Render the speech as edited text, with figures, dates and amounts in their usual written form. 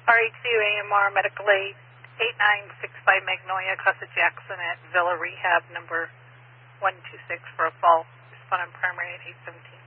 RHU AMR Medical Aid 8965 Magnolia, Casa Jackson at Villa Rehab number 126 for a fall. Respondent primary at 817.